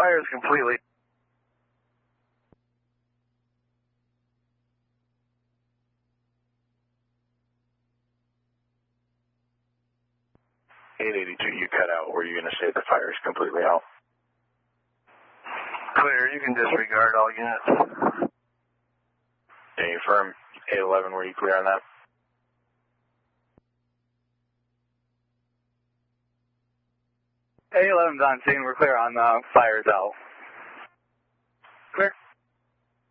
fire is completely... 882, you cut out. Were you going to say the fire is completely out? Clear, you can disregard all units. Can you confirm 811, were you clear on that? A11's on scene, we're clear on the fires out.